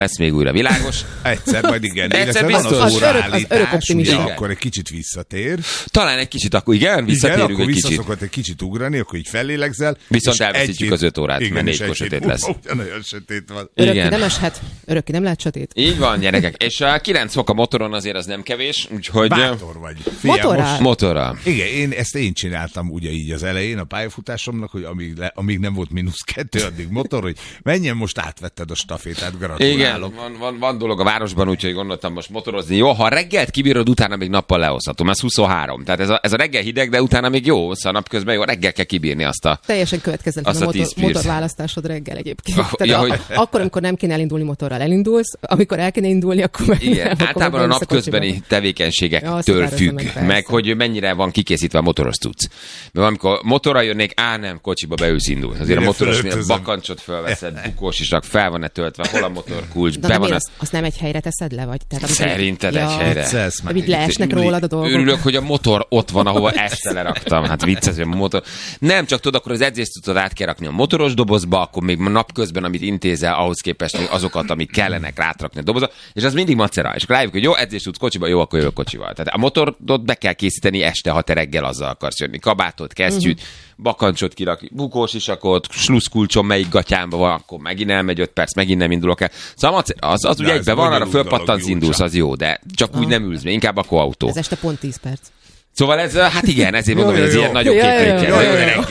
Ez még újra világos. Egyszer majd igen. Egyszer van biztos. az óraállítás, ugye Igen. akkor egy kicsit visszatér. Talán egy kicsit akkor, igen, visszatérünk akkor egy kicsit. visszaszokott egy kicsit ugrani, akkor így fellélegzel. Viszont elveszítjük az 5 órát, mert 4-kor sötét lesz. Ugyanolyan sötét van. Örökké nem eshet, örökké nem lehet sötét. Így van, gyerekek. És a 9 fok a motoron azért az nem kevés, úgyhogy... Bátor vagy. Motorral? Motorral. Igen, ezt én csináltam ugye így az elején a pályafutásomnak, hogy amíg nem volt -2, addig motor, hogy menjen, most átvetted a stafétát, gratulálok. Igen, van dolog a városban, úgyhogy gondoltam most motorozni. Jó, ha reggelt kibírod, utána még nappal lehozhatom. Ez 23. Tehát ez a reggel hideg, de utána még jó, szóval napközben jó, reggel kell kibírni azt a... Teljesen következetlen a motorválasztásod reggel egyébként. Akkor, amikor nem kéne elindulni motorral, elindulsz, amikor el kéne indulni, akkor meg igen, nem, általában a napközbeni tevékenységektől függ, meg hogy mennyire van kikészítve a motoros cucc. Mert amikor motorral jönnék, nem, kocsiba beülsz, indulsz. Azért a motoros miatt bakancsot fölveszed, bukós isak, fel van-e töltve, hol a motorkulcs, be van azt nem egy helyre teszed le, vagy? Tehát, szerinted egy helyre? Így leesnek rólad a dolgok. Örülök, hogy a motor ott van, ahova este leraktam. Hát vicces, hogy a motor... Nem, csak tudod, akkor az edzéscuccot át kell rakni a motoros dobozba, akkor még napközben, amit intézel, ahhoz képest még azokat, amik kellenek, rátrakni a dobozba, és az mindig macera. És akkor rájövök, hogy jó, edzéscucc kocsiba, jó, akkor jövök kocsival. Tehát a motorot be kell készíteni este, ha te reggel azzal akarsz jönni. Kabátot, kesztyűt, bakancsot kirakni, bukós isakot, sluszkulcsom melyik gatyámba van, akkor megint elmegy 5 perc, megint nem indulok el. Szóval az ugye egyben van, arra fölpattansz, indulsz, az jó, de csak úgy nem ülsz, inkább akkor autó. Ez este pont 10 perc. Szóval ez, hát igen, ezért mondom, hogy ez ilyen nagyobb képlékkel.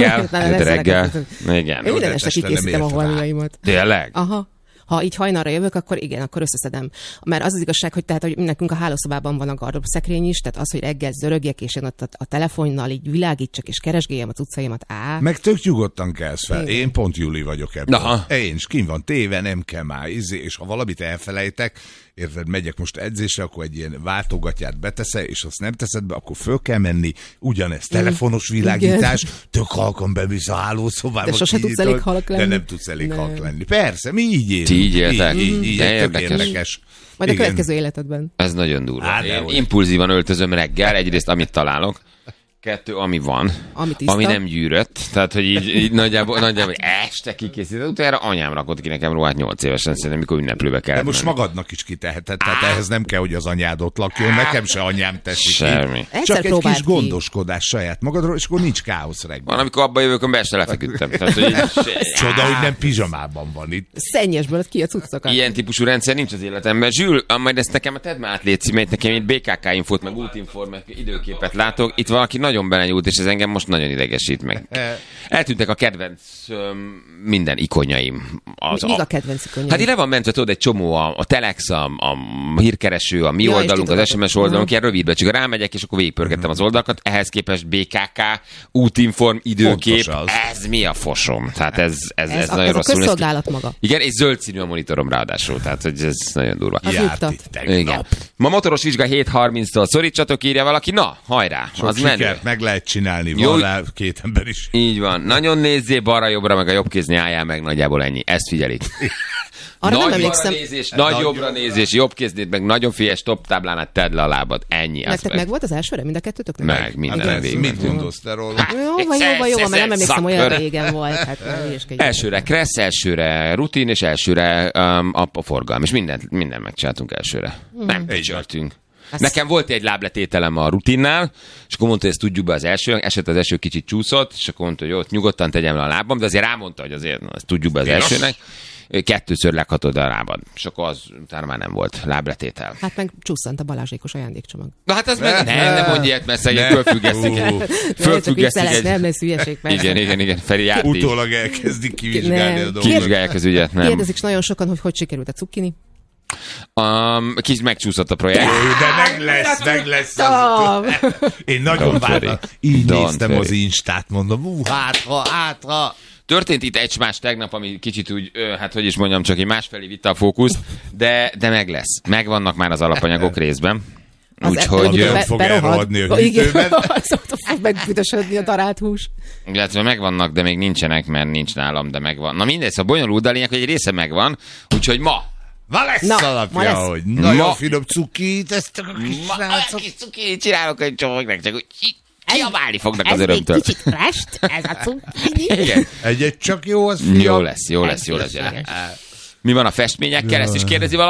Jó reggel. Igen. Én minden este kikészítem a holmiaimat. Tényleg? Aha. Ha így hajnalra jövök, akkor igen, akkor összeszedem. Mert az igazság, hogy tehát, hogy nekünk a hálószobában van a gardróbszekrény is, tehát az, hogy reggel zörögjek, és én ott a telefonnal így világítsak, és keresgéljem a cuccaimat. Meg tök nyugodtan kelsz fel. Igen. Én pont Juli vagyok ebben. Aha. Én is kim van téve, nem kell már és ha valamit elfelejtek, érted, megyek most edzésre, akkor egy ilyen váltógatját beteszel, és azt nem teszed be, akkor föl kell menni, ugyanez telefonos világítás, tök halkan bemész a hálószobába. De sosem tudsz elég halk lenni. De nem tudsz elég halk lenni. Persze, mi így élünk. Ti így éltek? Így érdekes. Majd a következő életedben. Ez nagyon durva. Én impulzívan öltözöm reggel, egyrészt amit találok, 2, ami van, ami nem gyűrött, tehát hogy így nagyjából este kikészített, utána anyám rakott ki nekem ruhát 8 évesen, szerintem mikor ünneplőbe kellett. De most menni. Magadnak is kiteheted, tehát ehhez nem kell, hogy az anyád ott lakjon, nekem se anyám teszik. Semmi. Csak egy kis gondoskodás saját magadról, és akkor nincs káosz reggel. Van, amikor abba jövök, amikor este lefeküdtem. Csoda, hogy nem pizsamában van itt. Szennyesből ki a cuccokat. Ilyen típusú rendszer nincs az életemben. Zsül, majd ezt nekem tedd már át, légy szímet, nekem itt BKK infót, meg útinform, meg időképet látok. Itt valaki nagyon belenyúlt, és ez engem most nagyon idegesít meg. Eltűntek a kedvenc minden ikonjaim. Mi a kedvenc ikonjaim? Hát így le van mentve, tudod, egy csomó a Telex, a hírkereső, a mi oldalunk, az SMS oldalunk, ilyen rövidbe, csak rámegyek, és akkor végigpörgettem az oldalakat. Ehhez képest BKK, útinform, időkép, ez mi a fosom? Tehát ez nagyon rosszul. Ez a közszolgálat maga. Igen, és zöld színű a monitorom ráadásul, tehát hogy ez nagyon durva. Igen. Ma motoros vizsga 7:30-tól szorítsatok, írja valaki, na, hajrá, sok az sikert menő. meg lehet csinálni, van rá 2 ember is. Így van, nagyon nézzél balra-jobbra, meg a jobb kézni álljál meg, nagyjából ennyi. Ezt figyelik. Nagy jobbra nézés, jobb kéznéd, meg nagyon figyelj, stop táblánát tedd le a lábad. Ennyi. Nektek meg volt az elsőre, mind a kettőtöknek? Meg, minden végig. Mit gondolsz te róla? Jó, mert nem emlékszem, olyan régen volt. Elsőre kressz, elsőre rutin, és elsőre a forgalom. És mindent megcsináltunk elsőre. Nem csörtünk. Nekem volt egy lábletételem a rutinnál, és akkor mondta, hogy ezt tudjuk be az első, esett az első kicsit csúszott, és akkor mondta, hogy jó, nyugodtan tegyem le a lábam, de azért rámondta, hogy azért ezt tudjuk be az elsőnek. 2-ször leghatod a lábad. És akkor az utána már nem volt lábletétel. Hát meg csúszant a Balázsékos ajándékcsomag. Na hát az meg nem mondj ilyet, mert szegény fölfüggesztik. Nem lesz hülyeség. Igen, Feri járt is. Utólag elkezdik kivizsgálni a dolgot. Kivizsgálják az ügyet, nem. Kérdezik nagyon sokan, hogy sikerült a cukkini. Kicsit megcsúszott a projekt. De meg lesz. Én nagyon vártam. Így néztem az Instát, mondom, hátra. Történt itt egymás tegnap, ami kicsit úgy, hát hogy is mondjam, csak egy másfelé vitte a fókuszt, de meg lesz. Megvannak már az alapanyagok részben. Úgyhogy nem fog elrohadni a hűtőben. Fog megbüdösödni a darált hús. Illetve megvannak, de még nincsenek, mert nincs nálam, de megvan. Na mindegy, szóval bonyolult, a lényeg, hogy egy része megvan, úgyhogy ma lesz alapja, hogy nagyon finom cukit tesztek a kis srácok. Kis cukit csinálok egy csomagnak, csak úgy kiabálni fognak az örömtől. Ez még kicsit rest, ez a cukini. Igen. Egy csak jó, az fiam. Jó lesz. Mi van a festményekkel? Ezt is kérdezi valaki.